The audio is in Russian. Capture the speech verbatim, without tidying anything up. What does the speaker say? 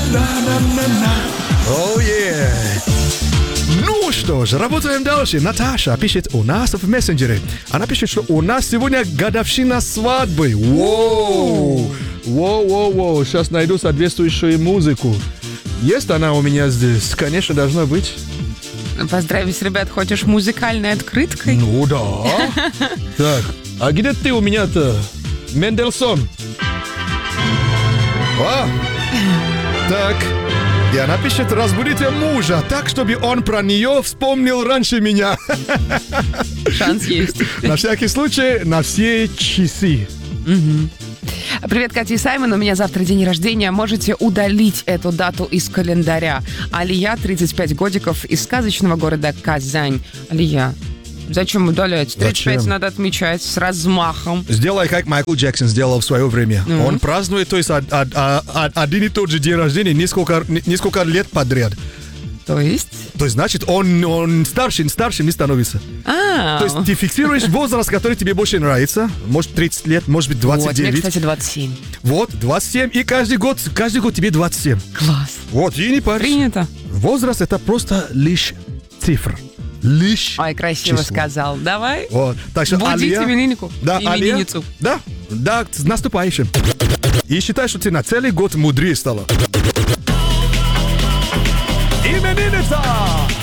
Оу, е. Ну что ж, работаем дальше. Наташа пишет у нас в мессенджере. Она пишет, что у нас сегодня годовщина свадьбы. Воу! Воу-воу-воу. Сейчас найду соответствующую музыку. Есть она у меня здесь? Конечно, должна быть. Поздравить ребят хочешь музыкальной открыткой? Ну да. Так, а где ты у меня-то? Мендельсон. А, так. И она пишет, разбудите мужа так, чтобы он про нее вспомнил раньше меня. Шанс есть. На всякий случай, на все часы. Угу. Привет, Катя и Саймон. У меня завтра день рождения. Можете удалить эту дату из календаря. Алия, тридцать пять годиков, из сказочного города Казань. Алия, зачем удалять? тридцать пять Зачем? надо отмечать с размахом. Сделай, как Майкл Джексон сделал в свое время. Ну. Он празднует, то есть од- од- од- один и тот же день рождения несколько, несколько лет подряд. То есть? То есть, значит, он, он старше, старше не становится. А, То есть ты фиксируешь возраст, который тебе больше нравится. Может, тридцать лет, может быть, двадцать вот, мне, девять. кстати, двадцать семь. Вот, двадцать семь. И каждый год, каждый год тебе двадцать семь. Класс. Вот, и не парься. Принято. Возраст — это просто лишь цифра. Лишь Ой, красиво число. сказал. Давай. Вот. Так что, Будить Алия... имениннику. Да, Алия... Именинницу. Да, да, с наступающим. И считай, что ты на целый год мудрее стала. Именинница!